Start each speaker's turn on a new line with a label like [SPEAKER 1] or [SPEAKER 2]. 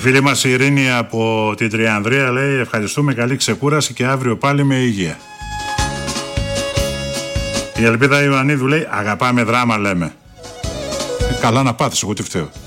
[SPEAKER 1] φίλη μας η Ειρήνη από την Τριανδρία λέει ευχαριστούμε, καλή ξεκούραση και αύριο πάλι με υγεία. Η Ελπίδα Ιωαννίδου λέει αγαπάμε δράμα λέμε. Καλά να πάθεις, εγώ τι φταίω.